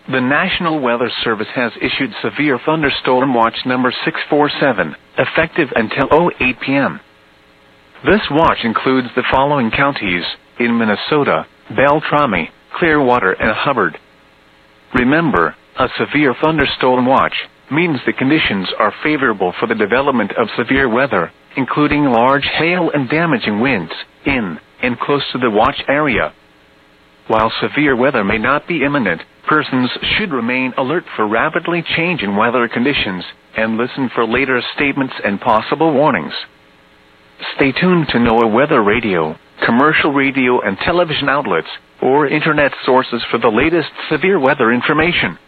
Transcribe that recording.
The National Weather Service has issued Severe Thunderstorm Watch number 647, effective until 08 p.m. This watch includes the following counties in Minnesota: Beltrami, Clearwater, and Hubbard. Remember, a severe thunderstorm watch means the conditions are favorable for the development of severe weather, including large hail and damaging winds, in and close to the watch area. While severe weather may not be imminent, persons should remain alert for rapidly changing weather conditions and listen for later statements and possible warnings. Stay tuned to NOAA Weather Radio, commercial radio and television outlets, or internet sources for the latest severe weather information.